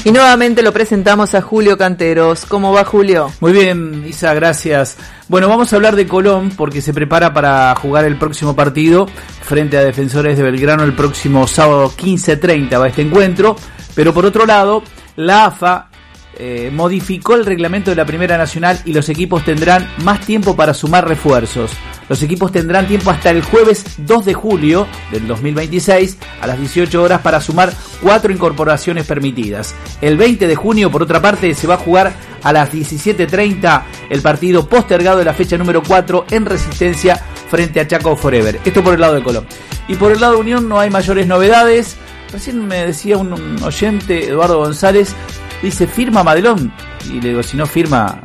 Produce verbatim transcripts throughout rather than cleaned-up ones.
Y nuevamente lo presentamos a Julio Canteros. ¿Cómo va, Julio? Muy bien, Isa, gracias. Bueno, vamos a hablar de Colón porque se prepara para jugar el próximo partido frente a Defensores de Belgrano el próximo sábado quince treinta va este encuentro. Pero por otro lado, la A F A eh, modificó el reglamento de la Primera Nacional y los equipos tendrán más tiempo para sumar refuerzos. Los equipos tendrán tiempo hasta el jueves dos de julio del dos mil veintiséis a las dieciocho horas para sumar cuatro incorporaciones permitidas. El veinte de junio, por otra parte, se va a jugar a las diecisiete treinta el partido postergado de la fecha número cuatro en Resistencia frente a Chaco Forever. Esto por el lado de Colón. Y por el lado de Unión no hay mayores novedades. Recién me decía un, un oyente, Eduardo González, dice, ¿firma Madelón? Y le digo, si no firma,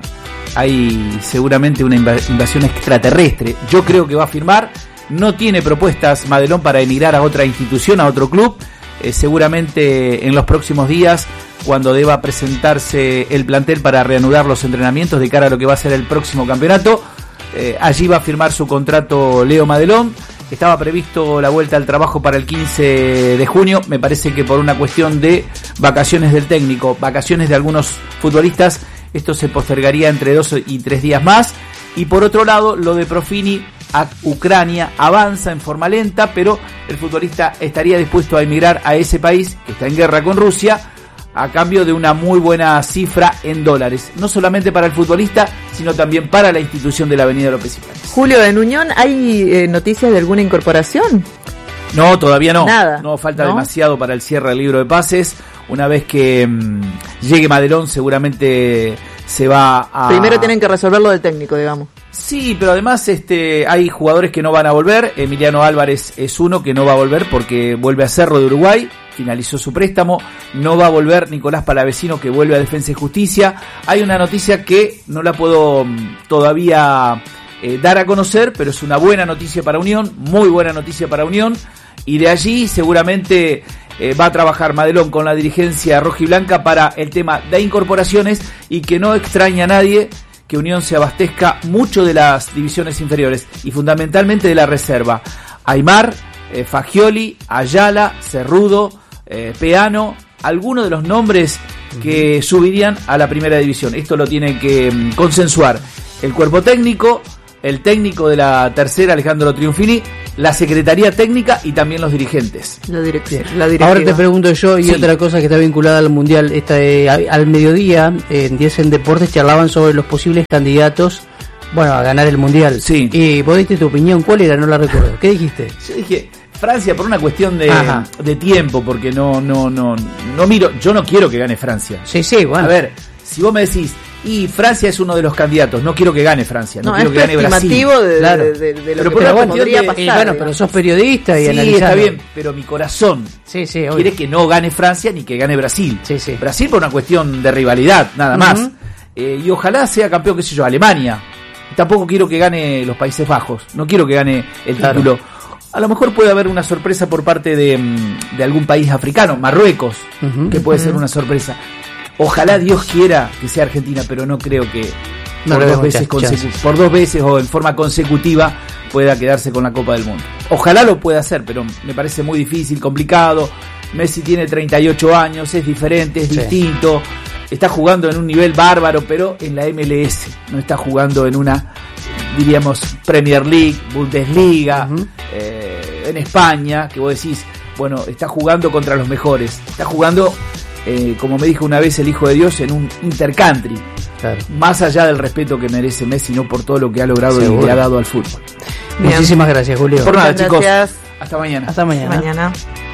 hay seguramente una invasión extraterrestre. Yo creo que va a firmar. No tiene propuestas Madelón para emigrar a otra institución, a otro club. Eh, seguramente en los próximos días, cuando deba presentarse el plantel para reanudar los entrenamientos de cara a lo que va a ser el próximo campeonato, eh, allí va a firmar su contrato Leo Madelón. Estaba previsto la vuelta al trabajo para el quince de junio. Me parece que por una cuestión de vacaciones del técnico, vacaciones de algunos futbolistas, esto se postergaría entre dos y tres días más. Y por otro lado, lo de Profini a Ucrania avanza en forma lenta, pero el futbolista estaría dispuesto a emigrar a ese país que está en guerra con Rusia a cambio de una muy buena cifra en dólares, no solamente para el futbolista, sino también para la institución de la Avenida López y Planes. Julio, ¿en Unión hay eh, noticias de alguna incorporación? No, todavía no. Nada. No, falta ¿No? demasiado para el cierre del libro de pases. Una vez que mmm, llegue Madelón, seguramente se va a... Primero tienen que resolver lo del técnico, digamos. Sí, pero además este hay jugadores que no van a volver. Emiliano Álvarez es uno que no va a volver porque vuelve a Cerro de Uruguay, finalizó su préstamo. No va a volver Nicolás Palavecino, que vuelve a Defensa y Justicia. Hay una noticia que no la puedo um, todavía eh, dar a conocer, pero es una buena noticia para Unión, muy buena noticia para Unión. Y de allí seguramente eh, va a trabajar Madelón con la dirigencia rojiblanca para el tema de incorporaciones, y que no extraña a nadie que Unión se abastezca mucho de las divisiones inferiores y fundamentalmente de la reserva. Aymar, eh, Fagioli, Ayala, Cerrudo, eh, Peano, algunos de los nombres que subirían a la primera división. Esto lo tiene que um, consensuar el cuerpo técnico, el técnico de la tercera, Alejandro Triunfini, la secretaría técnica y también los dirigentes. La dirección. La directiva. Ahora te pregunto yo, y sí, otra cosa que está vinculada al Mundial, esta, eh, al mediodía, eh, en diez en Deportes charlaban sobre los posibles candidatos, bueno, a ganar el Mundial. Sí. Y vos diste tu opinión, ¿cuál era? No la recuerdo. ¿Qué dijiste? Yo dije Francia por una cuestión de, de tiempo, porque no, no, no, no miro, yo no quiero que gane Francia. Sí, sí, bueno. A ver, si vos me decís, y Francia es uno de los candidatos, no quiero que gane Francia, no, no quiero que gane Brasil. De, claro. de, de, de lo pero que por una podría cuestión de, pasar. Eh, bueno, pero sos periodista y sí, analizás. está bien, pero mi corazón sí, sí, quiere que no gane Francia ni que gane Brasil. Sí, sí. Brasil por una cuestión de rivalidad, nada uh-huh. más. Eh, y ojalá sea campeón, qué sé yo, Alemania. Tampoco quiero que gane los Países Bajos, no quiero que gane el claro. título. A lo mejor puede haber una sorpresa por parte de, de algún país africano, Marruecos, uh-huh, que puede uh-huh. ser una sorpresa. Ojalá Dios quiera que sea Argentina, pero no creo que no, por, dos veces consecu- por dos veces o en forma consecutiva pueda quedarse con la Copa del Mundo. Ojalá lo pueda hacer, pero me parece muy difícil, complicado. Messi tiene treinta y ocho años, es diferente, es sí. distinto. Está jugando en un nivel bárbaro, pero en la M L S. No está jugando en una, diríamos, Premier League, Bundesliga, uh-huh. eh, en España, que vos decís, bueno, está jugando contra los mejores. Está jugando... Eh, como me dijo una vez el Hijo de Dios, en un intercountry, claro. más allá del respeto que merece Messi, no por todo lo que ha logrado Seguro. y le ha dado al fútbol. Bien. Muchísimas gracias, Julio. Por nada, Muchas chicos. Gracias. Hasta mañana. Hasta mañana. Hasta mañana.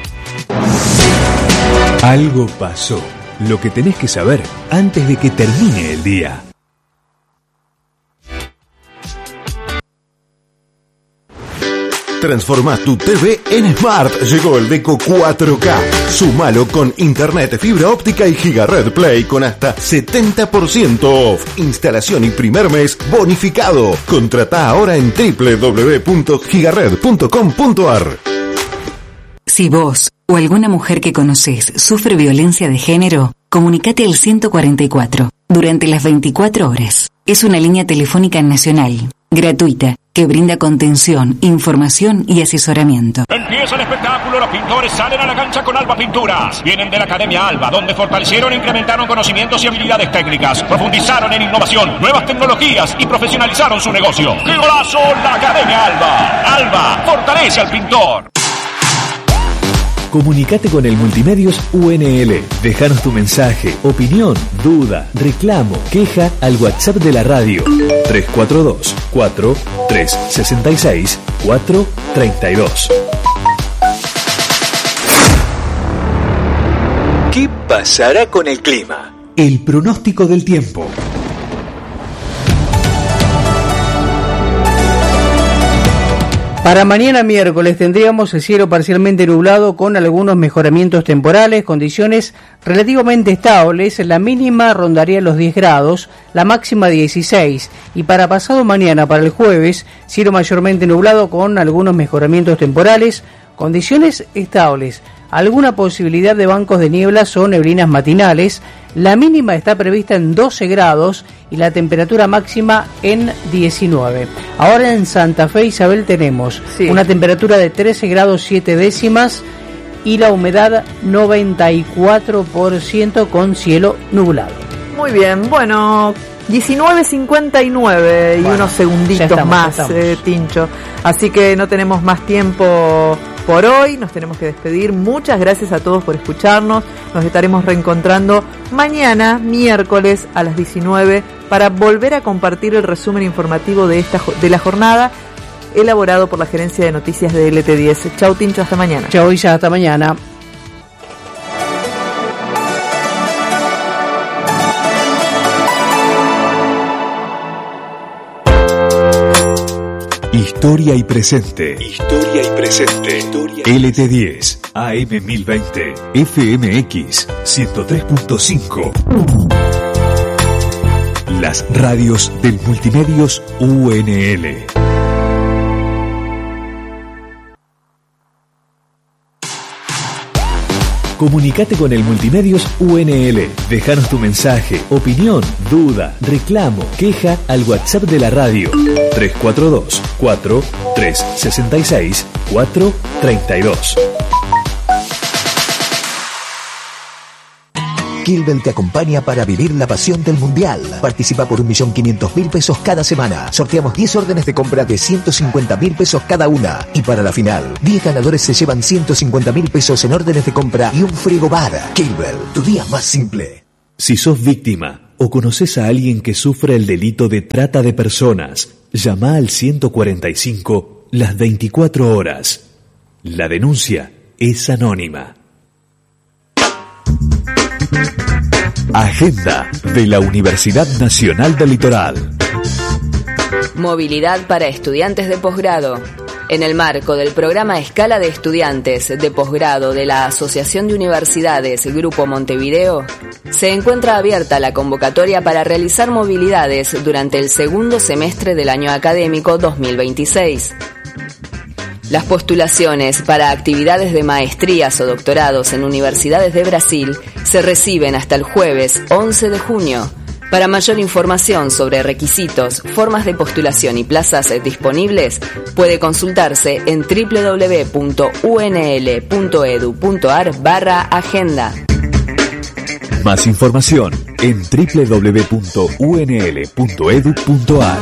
Algo pasó. Lo que tenés que saber antes de que termine el día. Transforma tu T V en Smart. Llegó el Deco cuatro K. Súmalo con internet, fibra óptica y Gigared Play con hasta setenta por ciento off. Instalación y primer mes bonificado. Contratá ahora en doble u doble u doble u punto gigared punto com punto a r. Si vos o alguna mujer que conocés sufre violencia de género, comunicate al ciento cuarenta y cuatro durante las veinticuatro horas. Es una línea telefónica nacional, gratuita, que brinda contención, información y asesoramiento. Empieza el espectáculo, los pintores salen a la cancha con Alba Pinturas. Vienen de la Academia Alba, donde fortalecieron e incrementaron conocimientos y habilidades técnicas, profundizaron en innovación, nuevas tecnologías y profesionalizaron su negocio. ¡Qué golazo! La Academia Alba. Alba, fortalece al pintor. Comunicate con el Multimedios U N L. Déjanos tu mensaje, opinión, duda, reclamo, queja al WhatsApp de la radio tres cuatro dos, cuatro tres seis seis, cuatro tres dos. ¿Qué pasará con el clima? El pronóstico del tiempo. Para mañana miércoles tendríamos el cielo parcialmente nublado con algunos mejoramientos temporales, condiciones relativamente estables, la mínima rondaría los diez grados, la máxima dieciséis, y para pasado mañana, para el jueves, cielo mayormente nublado con algunos mejoramientos temporales, condiciones estables, alguna posibilidad de bancos de nieblas o neblinas matinales, la mínima está prevista en doce grados y la temperatura máxima en diecinueve. Ahora en Santa Fe, Isabel, tenemos sí. una temperatura de trece grados siete décimas y la humedad noventa y cuatro por ciento con cielo nublado. Muy bien, bueno, diecinueve cincuenta y nueve y bueno, unos segunditos estamos, más, eh, Tincho. Así que no tenemos más tiempo por hoy, nos tenemos que despedir. Muchas gracias a todos por escucharnos. Nos estaremos reencontrando mañana, miércoles, a las diecinueve, para volver a compartir el resumen informativo de esta de la jornada, elaborado por la Gerencia de Noticias de L T diez. Chau, Tincho, hasta mañana. Chau, Isa, hasta mañana. Historia y presente. Historia y presente. Historia y L T diez, A M mil veinte, F M X ciento tres punto cinco. Las radios del Multimedios U N L. Comunicate con el Multimedios U N L. Déjanos tu mensaje, opinión, duda, reclamo, queja al WhatsApp de la radio tres cuatro dos, cuatro tres seis seis, cuatro tres dos. Kilbel te acompaña para vivir la pasión del Mundial. Participa por un millón quinientos mil pesos cada semana. Sorteamos diez órdenes de compra de ciento cincuenta mil pesos cada una. Y para la final, diez ganadores se llevan ciento cincuenta mil pesos en órdenes de compra y un frigobar. Kilbel, tu día más simple. Si sos víctima o conoces a alguien que sufre el delito de trata de personas, llama al ciento cuarenta y cinco las veinticuatro horas. La denuncia es anónima. Agenda de la Universidad Nacional del Litoral. Movilidad para estudiantes de posgrado. En el marco del programa Escala de Estudiantes de Posgrado de la Asociación de Universidades Grupo Montevideo, se encuentra abierta la convocatoria para realizar movilidades durante el segundo semestre del año académico dos mil veintiséis. Las postulaciones para actividades de maestrías o doctorados en universidades de Brasil se reciben hasta el jueves once de junio. Para mayor información sobre requisitos, formas de postulación y plazas disponibles, puede consultarse en doble u doble u doble u punto u n l punto e d u punto a r barra agenda. Más información en doble u doble u doble u punto u n l punto e d u punto a r.